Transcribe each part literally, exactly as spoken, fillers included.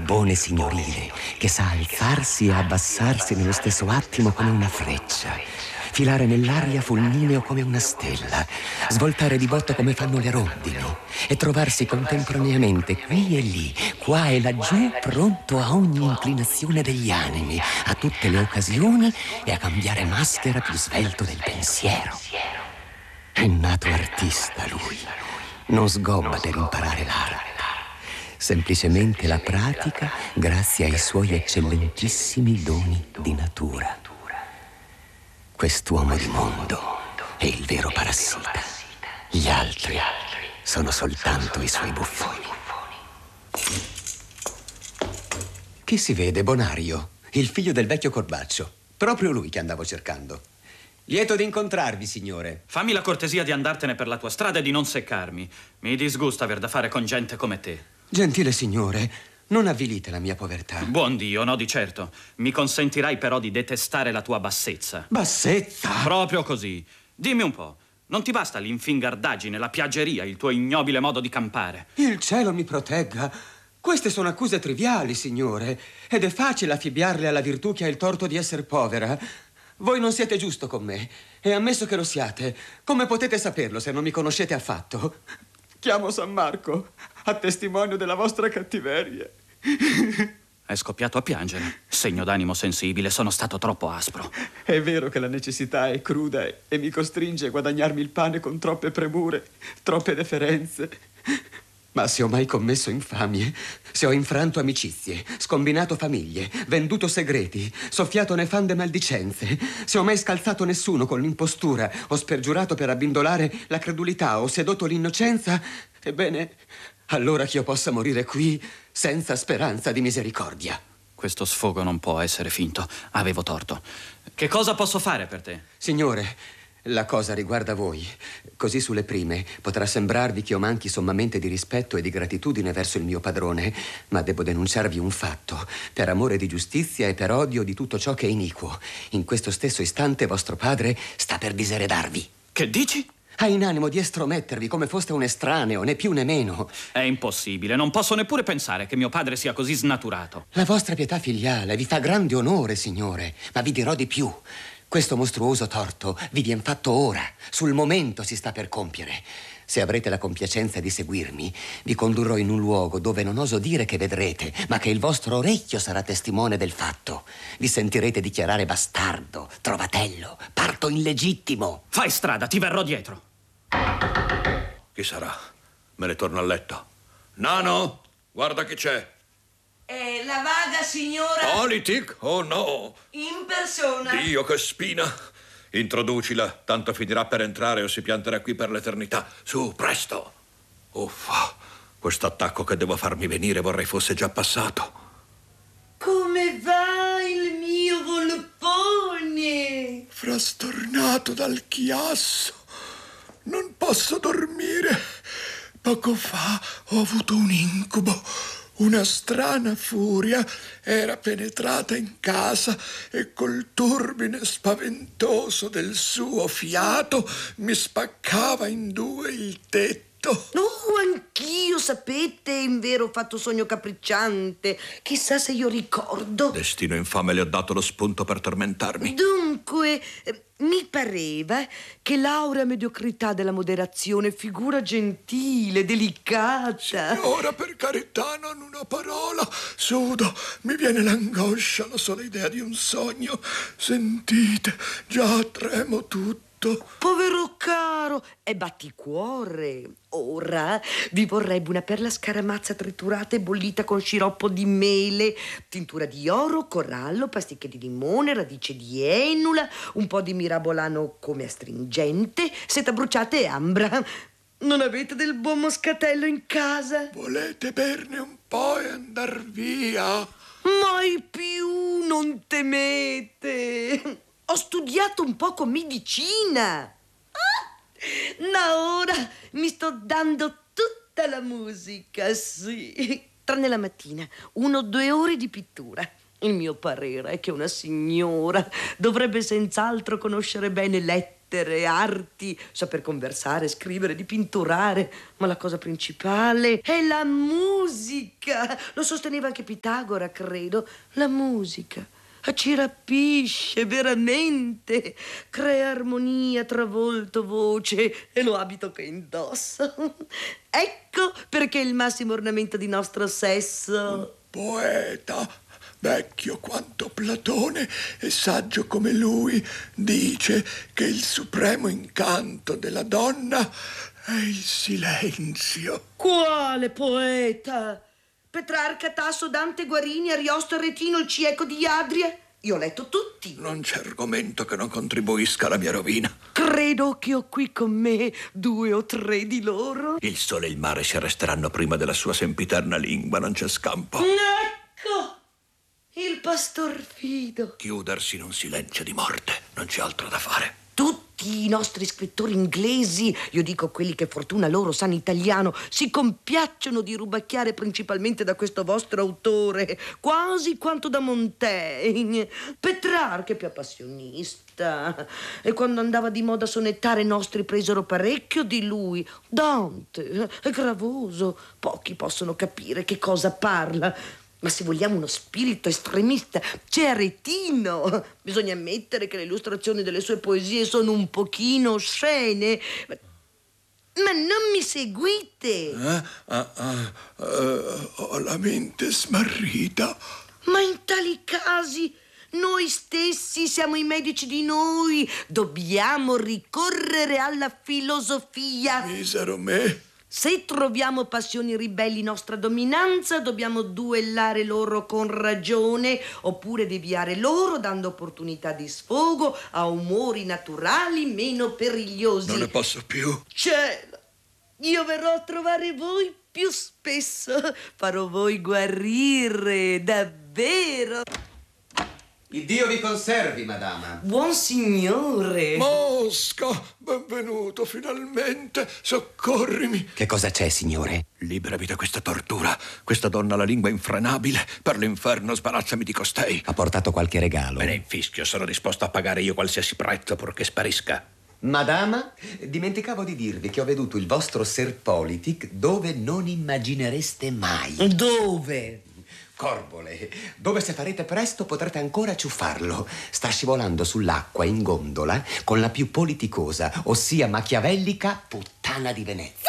barbone signorile che sa alzarsi e abbassarsi nello stesso attimo come una freccia, filare nell'aria fulmineo come una stella, svoltare di botto come fanno le rondini e trovarsi contemporaneamente qui e lì, qua e laggiù, pronto a ogni inclinazione degli animi, a tutte le occasioni e a cambiare maschera più svelto del pensiero. È nato artista lui, non sgobba per imparare l'arte. Semplicemente la pratica grazie ai suoi eccellentissimi doni di natura. Quest'uomo di mondo è il vero parassita. Gli altri sono soltanto i suoi buffoni. Chi si vede? Bonario, il figlio del vecchio Corbaccio. Proprio lui che andavo cercando. Lieto di incontrarvi, signore. Fammi la cortesia di andartene per la tua strada e di non seccarmi. Mi disgusta aver da fare con gente come te. Gentile signore, non avvilite la mia povertà. Buon Dio, no di certo. Mi consentirai però di detestare la tua bassezza. Bassezza? Proprio così. Dimmi un po', non ti basta l'infingardaggine, la piaggeria, il tuo ignobile modo di campare? Il cielo mi protegga. Queste sono accuse triviali, signore, ed è facile affibbiarle alla virtù che ha il torto di essere povera. Voi non siete giusto con me, e ammesso che lo siate, come potete saperlo se non mi conoscete affatto? Chiamo San Marco a testimonio della vostra cattiveria. È scoppiato a piangere. Segno d'animo sensibile, sono stato troppo aspro. È vero che la necessità è cruda e mi costringe a guadagnarmi il pane con troppe premure, troppe deferenze. Ma se ho mai commesso infamie, se ho infranto amicizie, scombinato famiglie, venduto segreti, soffiato nefande maldicenze, se ho mai scalzato nessuno con l'impostura, o spergiurato per abbindolare la credulità, o sedotto l'innocenza, ebbene, allora che io possa morire qui senza speranza di misericordia. Questo sfogo non può essere finto. Avevo torto. Che cosa posso fare per te? Signore, la cosa riguarda voi. Così sulle prime potrà sembrarvi che io manchi sommamente di rispetto e di gratitudine verso il mio padrone, ma devo denunciarvi un fatto, per amore di giustizia e per odio di tutto ciò che è iniquo. In questo stesso istante vostro padre sta per diseredarvi. Che dici? Ha in animo di estromettervi come foste un estraneo, né più né meno. È impossibile, non posso neppure pensare che mio padre sia così snaturato. La vostra pietà filiale vi fa grande onore, signore, ma vi dirò di più. Questo mostruoso torto vi vien fatto ora, sul momento si sta per compiere. Se avrete la compiacenza di seguirmi, vi condurrò in un luogo dove non oso dire che vedrete, ma che il vostro orecchio sarà testimone del fatto. Vi sentirete dichiarare bastardo, trovatello, parto illegittimo. Fai strada, ti verrò dietro. Chi sarà? Me ne torno a letto. Nano, guarda chi c'è. È la vaga signora... Politic? Oh no! In persona. Dio, che spina! Introducila, tanto finirà per entrare o si pianterà qui per l'eternità. Su, presto! Uffa, questo attacco che devo farmi venire vorrei fosse già passato. Come va il mio volpone? Frastornato dal chiasso. Non posso dormire. Poco fa ho avuto un incubo. Una strana furia era penetrata in casa e col turbine spaventoso del suo fiato mi spaccava in due il tetto. Oh, anch'io, sapete, in vero ho fatto sogno capricciante. Chissà se io ricordo. Destino infame le ho dato lo spunto per tormentarmi. Dunque, eh, mi pareva che l'aurea mediocrità della moderazione, figura gentile, delicata. Signora, per carità, non una parola. Sudo, mi viene l'angoscia, la sola idea di un sogno. Sentite, già tremo tutto. Povero caro, e batticuore. Ora vi vorrebbe una perla scaramazza triturata e bollita con sciroppo di mele, tintura di oro, corallo, pasticche di limone, radice di enula, un po' di mirabolano come astringente, seta bruciata e ambra. Non avete del buon moscatello in casa? Volete berne un po' e andar via? Mai più, non temete. Ho studiato un poco medicina. Ah, ma ora mi sto dando tutta la musica, sì. Tranne la mattina, uno o due ore di pittura. Il mio parere è che una signora dovrebbe senz'altro conoscere bene lettere lettere, arti, saper conversare, scrivere, dipinturare, ma la cosa principale è la musica. Lo sosteneva anche Pitagora, credo. La musica ci rapisce veramente, crea armonia tra volto, voce e lo abito che indossa. Ecco perché è il massimo ornamento di nostro sesso. Poeta, vecchio quanto Platone e saggio come lui, dice che il supremo incanto della donna è il silenzio. Quale poeta? Petrarca, Tasso, Dante, Guarini, Ariosto, Aretino, il cieco di Adria. Io ho letto tutti. Non c'è argomento che non contribuisca alla mia rovina. Credo che ho qui con me due o tre di loro. Il sole e il mare si arresteranno prima della sua sempiterna lingua, non c'è scampo. Ecco, il pastor Fido. Chiudersi in un silenzio di morte, non c'è altro da fare. Tutti i nostri scrittori inglesi, io dico quelli che fortuna loro sanno italiano, si compiacciono di rubacchiare principalmente da questo vostro autore, quasi quanto da Montaigne. Petrarca è più appassionista, e quando andava di moda a sonettare nostri presero parecchio di lui. Dante è gravoso, pochi possono capire che cosa parla. Ma se vogliamo uno spirito estremista, c'è Aretino. Bisogna ammettere che le illustrazioni delle sue poesie sono un pochino oscene. Ma, ma non mi seguite? Eh? Ah, ah, uh, ho la mente smarrita. Ma in tali casi noi stessi siamo i medici di noi. Dobbiamo ricorrere alla filosofia. Misero me. Se troviamo passioni ribelli in nostra dominanza, dobbiamo duellare loro con ragione, oppure deviare loro dando opportunità di sfogo a umori naturali meno perigliosi. Non ne posso più. Cielo, io verrò a trovare voi più spesso. Farò voi guarire, davvero. Il Dio vi conservi, madama. Buon signore. Mosca, benvenuto finalmente. Soccorrimi. Che cosa c'è, signore? Liberami da questa tortura. Questa donna ha la lingua infrenabile. Per l'inferno sbarazzami di costei. Ha portato qualche regalo. Me ne infischio, sono disposto a pagare io qualsiasi prezzo purché sparisca. Madama, dimenticavo di dirvi che ho veduto il vostro Sir Politic dove non immaginereste mai. Dove? Corbole, dove se farete presto potrete ancora ciuffarlo. Sta scivolando sull'acqua in gondola con la più politicosa, ossia machiavellica puttana di Venezia.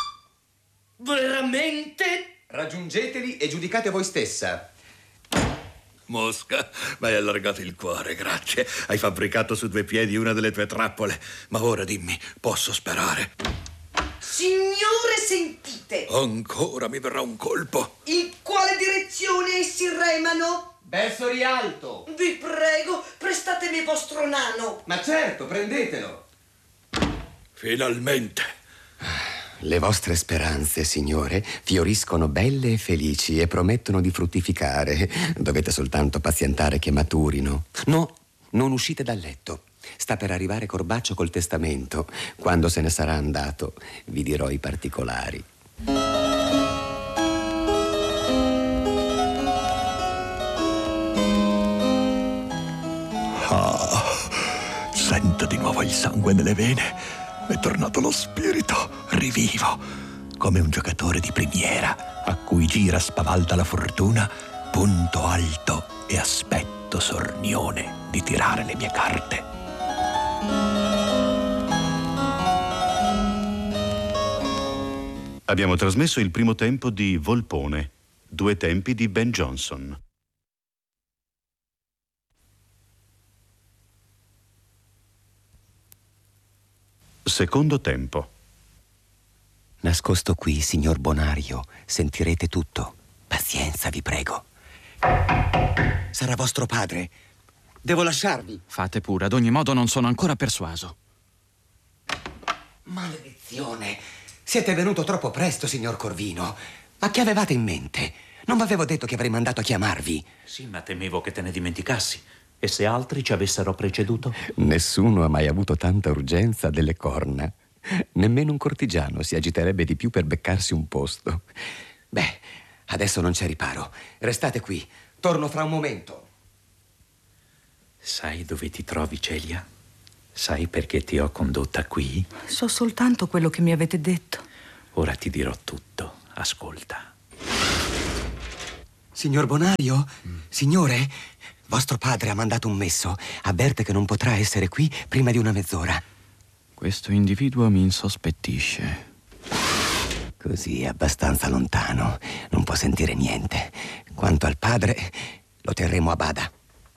Veramente? Raggiungeteli e giudicate voi stessa. Mosca, mi hai allargato il cuore, grazie. Hai fabbricato su due piedi una delle tue trappole. Ma ora dimmi, posso sperare? Signore, sentite. Ancora mi verrà un colpo. In quale direzione essi remano? Verso Rialto. Vi prego, prestatemi il vostro nano. Ma certo, prendetelo. Finalmente. Le vostre speranze, signore, fioriscono belle e felici e promettono di fruttificare. Dovete soltanto pazientare che maturino. No, non uscite dal letto. Sta per arrivare Corbaccio col testamento. Quando se ne sarà andato, vi dirò i particolari. Ah, sento di nuovo il sangue nelle vene. È tornato lo spirito, rivivo, come un giocatore di primiera a cui gira spavalda la fortuna, punto alto e aspetto sornione di tirare le mie carte. Abbiamo trasmesso il primo tempo di Volpone, due tempi di Ben Jonson. Secondo tempo. Nascosto qui, signor Bonario, sentirete tutto. Pazienza, vi prego. Sarà vostro padre. Devo lasciarvi. Fate pure, ad ogni modo non sono ancora persuaso. Maledizione! Siete venuto troppo presto, signor Corvino. Ma che avevate in mente? Non v'avevo detto che avrei mandato a chiamarvi? Sì, ma temevo che te ne dimenticassi. E se altri ci avessero preceduto? Nessuno ha mai avuto tanta urgenza delle corna. Nemmeno un cortigiano si agiterebbe di più per beccarsi un posto. Beh, adesso non c'è riparo. Restate qui. Torno fra un momento. Sai dove ti trovi, Celia? Sai perché ti ho condotta qui? So soltanto quello che mi avete detto. Ora ti dirò tutto. Ascolta. Signor Bonario? Mm. Signore? Vostro padre ha mandato un messo. Avverte che non potrà essere qui prima di una mezz'ora. Questo individuo mi insospettisce. Così è abbastanza lontano. Non può sentire niente. Quanto al padre, lo terremo a bada.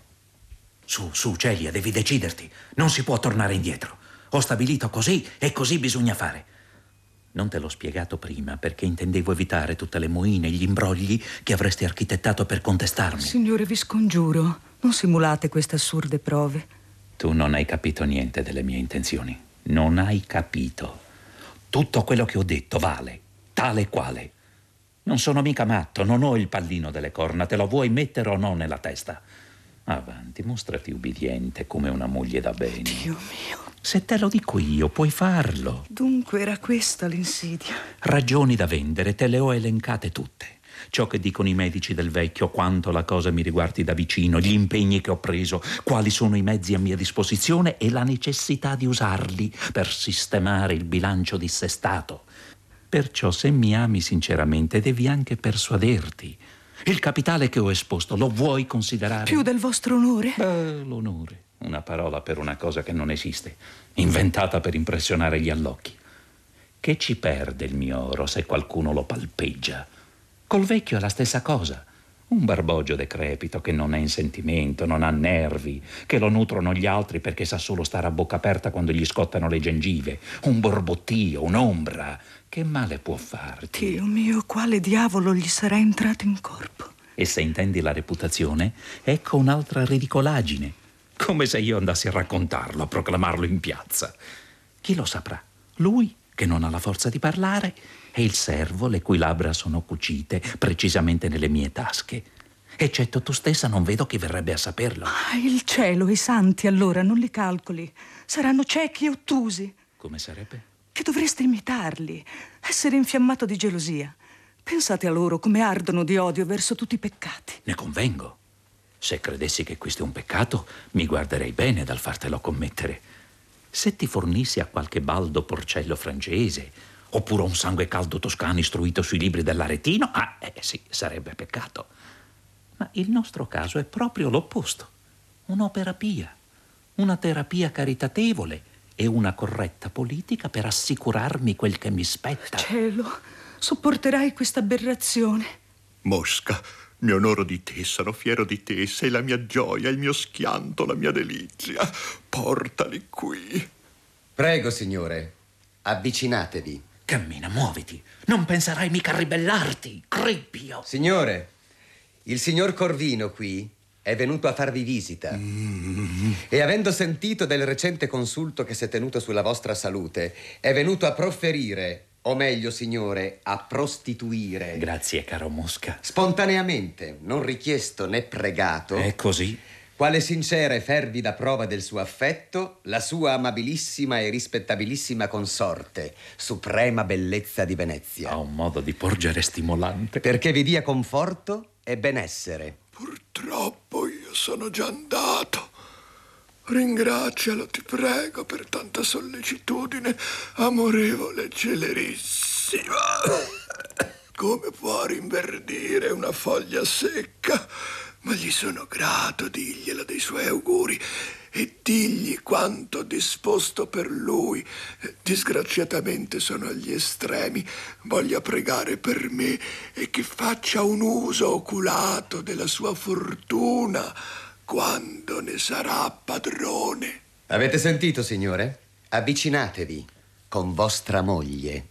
Su, su, Celia, devi deciderti. Non si può tornare indietro. Ho stabilito così e così bisogna fare. Non te l'ho spiegato prima perché intendevo evitare tutte le moine e gli imbrogli che avresti architettato per contestarmi. Signore, vi scongiuro, non simulate queste assurde prove. Tu non hai capito niente delle mie intenzioni. Non hai capito. Tutto quello che ho detto vale, tale e quale. Non sono mica matto, non ho il pallino delle corna. Te lo vuoi mettere o no nella testa? Avanti, mostrati ubbidiente come una moglie da bene. Dio mio. Se te lo dico io, puoi farlo. Dunque era questa l'insidia. Ragioni da vendere, te le ho elencate tutte. Ciò che dicono i medici del vecchio, quanto la cosa mi riguardi da vicino, gli impegni che ho preso, quali sono i mezzi a mia disposizione e la necessità di usarli per sistemare il bilancio dissestato. Perciò, se mi ami sinceramente, devi anche persuaderti. Il capitale che ho esposto lo vuoi considerare? Più del vostro onore? Beh, l'onore. Una parola per una cosa che non esiste, inventata per impressionare gli allocchi. Che ci perde il mio oro se qualcuno lo palpeggia? Col vecchio è la stessa cosa. Un barbogio decrepito che non ha in sentimento, non ha nervi, che lo nutrono gli altri perché sa solo stare a bocca aperta quando gli scottano le gengive. Un borbottio, un'ombra. Che male può farti? Dio mio, quale diavolo gli sarà entrato in corpo? E se intendi la reputazione, ecco un'altra ridicolaggine. Come se io andassi a raccontarlo, a proclamarlo in piazza. Chi lo saprà? Lui, che non ha la forza di parlare, e il servo, le cui labbra sono cucite precisamente nelle mie tasche. Eccetto tu stessa, non vedo chi verrebbe a saperlo. Ah, il cielo e i santi, allora, non li calcoli. Saranno ciechi e ottusi. Come sarebbe? Che dovreste imitarli, essere infiammato di gelosia. Pensate a loro come ardono di odio verso tutti i peccati. Ne convengo. Se credessi che questo è un peccato, mi guarderei bene dal fartelo commettere. Se ti fornissi a qualche baldo porcello francese, oppure un sangue caldo toscano istruito sui libri dell'Aretino, ah, eh sì, sarebbe peccato. Ma il nostro caso è proprio l'opposto. Un'opera pia, una terapia caritatevole e una corretta politica per assicurarmi quel che mi spetta. Cielo, sopporterai questa aberrazione? Mosca, mi onoro di te, sono fiero di te, sei la mia gioia, il mio schianto, la mia delizia. Portali qui. Prego, signore, avvicinatevi. Cammina, muoviti. Non penserai mica a ribellarti, crippio. Signore, il signor Corvino qui è venuto a farvi visita. Mm. E avendo sentito del recente consulto che si è tenuto sulla vostra salute, è venuto a profferire, o meglio, signore, a prostituire. Grazie, caro Mosca. Spontaneamente, non richiesto né pregato. È così? Quale sincera e fervida prova del suo affetto, la sua amabilissima e rispettabilissima consorte, suprema bellezza di Venezia. Ha un modo di porgere stimolante. Perché vi dia conforto e benessere. Purtroppo io sono già andato. Ringrazialo, ti prego, per tanta sollecitudine, amorevole e celerissima. Come può rinverdire una foglia secca? Ma gli sono grato, diglielo dei suoi auguri e digli quanto disposto per lui. Disgraziatamente sono agli estremi. Voglia pregare per me e che faccia un uso oculato della sua fortuna quando ne sarà padrone. Avete sentito, signore? Avvicinatevi con vostra moglie.